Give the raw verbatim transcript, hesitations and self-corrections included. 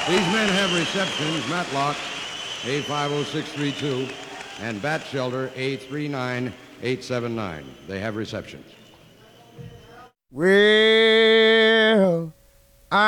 These men have receptions, Matlock, A five oh six three two, and Bat Shelter, A three nine eight seven nine. They have receptions. We